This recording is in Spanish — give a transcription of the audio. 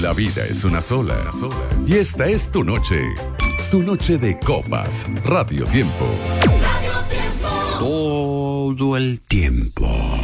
La vida es una sola. Y esta es tu noche. Tu noche de copas. Radio Tiempo. Todo el tiempo.